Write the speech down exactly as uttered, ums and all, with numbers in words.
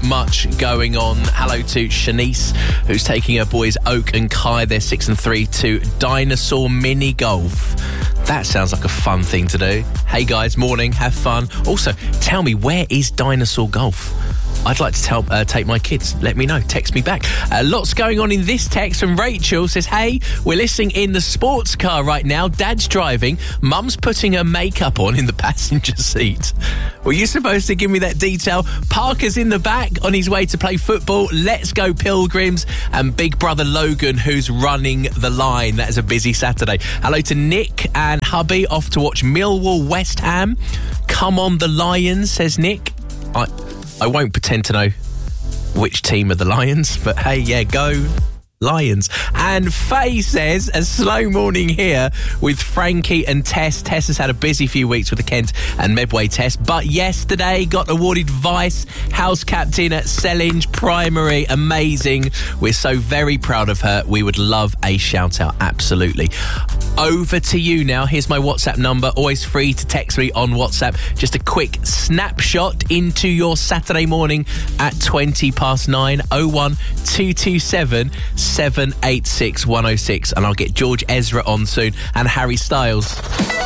much going on. Hello to Shanice, who's taking her boys Oak and Kai, they're six and three, to Dinosaur Mini Golf. That sounds like a fun thing to do. Hey guys, morning, have fun. Also, tell me, where is Dinosaur Golf? I'd like to tell, uh, take my kids. Let me know. Text me back. Uh, lots going on in this text from Rachel. Says, hey, we're listening in the sports car right now. Dad's driving. Mum's putting her makeup on in the passenger seat. Were you supposed to give me that detail? Parker's in the back on his way to play football. Let's go Pilgrims. And big brother Logan, who's running the line. That is a busy Saturday. Hello to Nick and hubby, off to watch Millwall West Ham. Come on the Lions, says Nick. I... I won't pretend to know which team are the Lions, but hey, yeah, go Lions. And Faye says, a slow morning here with Frankie and Tess. Tess has had a busy few weeks with the Kent and Medway test, but yesterday got awarded Vice House Captain at Sellinge Primary. Amazing. We're so very proud of her. We would love a shout out, absolutely. Over to you now. Here's my WhatsApp number. Always free to text me on WhatsApp. Just a quick snapshot into your Saturday morning at twenty past nine. oh one two two seven seven eight six one oh six. And I'll get George Ezra on soon and Harry Styles.